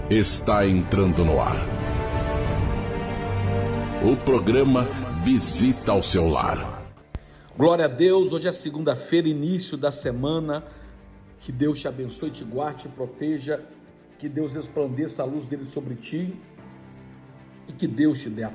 está entrando no ar. O programa Visita ao Seu Lar. Glória a Deus, hoje é segunda-feira, início da semana. Que Deus te abençoe, te guarde, te proteja. Que Deus resplandeça a luz dele sobre ti. E que Deus te dê a